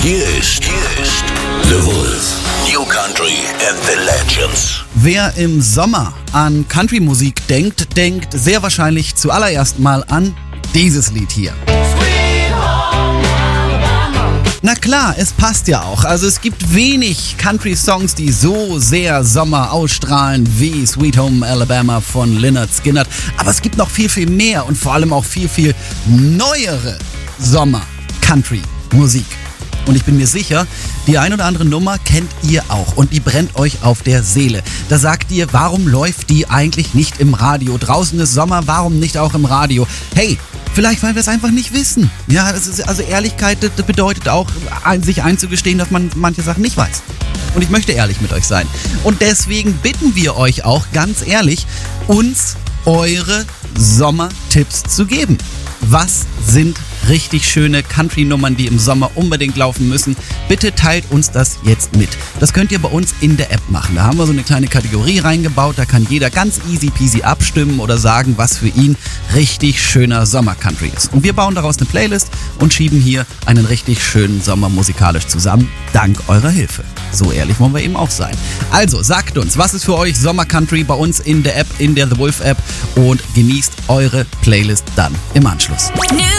Hier ist The Wolf. New Country and the Legends. Wer im Sommer an Country-Musik denkt sehr wahrscheinlich zuallererst mal an dieses Lied hier. Na klar, es passt ja auch. Also es gibt wenig Country-Songs, die so sehr Sommer ausstrahlen wie Sweet Home Alabama von Lynyrd Skynyrd. Aber es gibt noch viel, viel mehr und vor allem auch viel, viel neuere Sommer-Country-Musik. Und ich bin mir sicher, die ein oder andere Nummer kennt ihr auch und die brennt euch auf der Seele. Da sagt ihr, warum läuft die eigentlich nicht im Radio? Draußen ist Sommer, warum nicht auch im Radio? Hey, vielleicht, weil wir es einfach nicht wissen. Ja, das ist, also Ehrlichkeit, das bedeutet auch, sich einzugestehen, dass man manche Sachen nicht weiß. Und ich möchte ehrlich mit euch sein. Und deswegen bitten wir euch auch ganz ehrlich, uns eure Sommertipps zu geben. Was sind richtig schöne Country-Nummern, die im Sommer unbedingt laufen müssen? Bitte teilt uns das jetzt mit. Das könnt ihr bei uns in der App machen. Da haben wir so eine kleine Kategorie reingebaut. Da kann jeder ganz easy peasy abstimmen oder sagen, was für ihn richtig schöner Sommer-Country ist. Und wir bauen daraus eine Playlist und schieben hier einen richtig schönen Sommer musikalisch zusammen, dank eurer Hilfe. So ehrlich wollen wir eben auch sein. Also sagt uns, was ist für euch Sommer-Country bei uns in der App, in der The Wolf App, und genießt eure Playlist dann im Anschluss.